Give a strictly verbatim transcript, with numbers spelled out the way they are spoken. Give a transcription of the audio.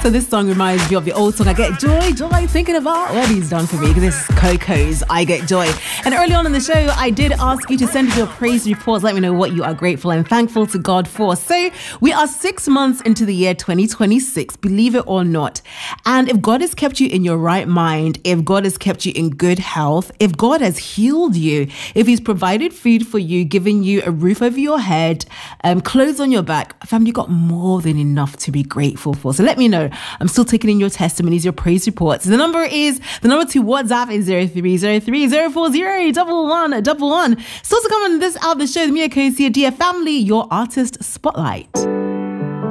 So this song reminds me of the old song, I Get Joy, Joy, thinking about what he's done for me. Because this is Coco's I Get Joy. And early on in the show, I did ask you to send your praise reports. Let me know what you are grateful and thankful to God for. So we are six months into the year twenty twenty-six, believe it or not. And if God has kept you in your right mind, if God has kept you in good health, if God has healed you, if he's provided food for you, given you a roof over your head, um, clothes on your back, family, you got more than enough to be grateful for. So let me know. I'm still taking in your testimonies, your praise reports. The number is, the number to WhatsApp is zero three zero three zero four zero one one one one. Still to come on this out of the show, the Mia Kosia Dear Family, your artist spotlight.